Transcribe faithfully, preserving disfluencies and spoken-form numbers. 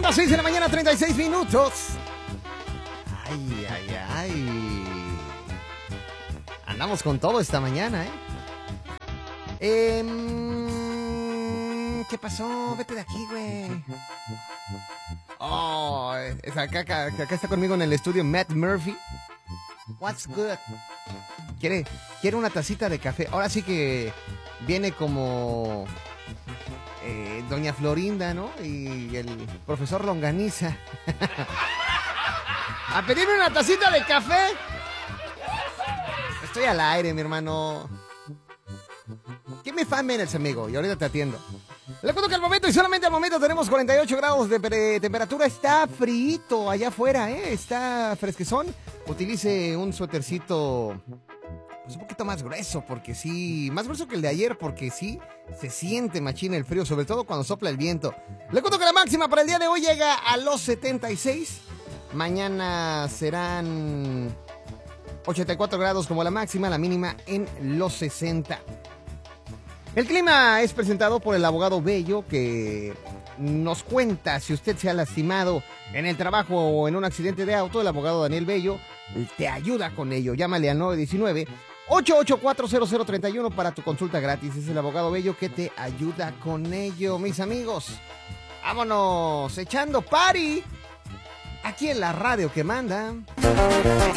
las seis de la mañana, treinta y seis minutos. Ay, ay, ay. Andamos con todo esta mañana, ¿eh? eh ¿Qué pasó? Vete de aquí, güey. Oh, es acá, acá, acá está conmigo en el estudio Matt Murphy. What's good? Quiere, quiere una tacita de café. Ahora sí que viene como eh, Doña Florinda, ¿no? Y el profesor Longaniza. A pedirme una tacita de café. Estoy al aire, mi hermano. Give me five minutes, amigo, y ahorita te atiendo. Le cuento que al momento, y solamente al momento, tenemos cuarenta y ocho grados de pre- temperatura. Está frío allá afuera, ¿eh? Está fresquezón. Utilice un suétercito pues, un poquito más grueso, porque sí... Más grueso que el de ayer, porque sí se siente machín el frío, sobre todo cuando sopla el viento. Le cuento que la máxima para el día de hoy llega a los setenta y seis. Mañana serán ochenta y cuatro grados como la máxima, la mínima en los sesenta. El clima es presentado por el abogado Bello, que nos cuenta si usted se ha lastimado en el trabajo o en un accidente de auto. El abogado Daniel Bello te ayuda con ello. Llámale al nueve uno nueve, ocho ocho cuatro, cero cero tres uno para tu consulta gratis. Es el abogado Bello que te ayuda con ello, mis amigos. Vámonos echando party aquí en la radio que manda.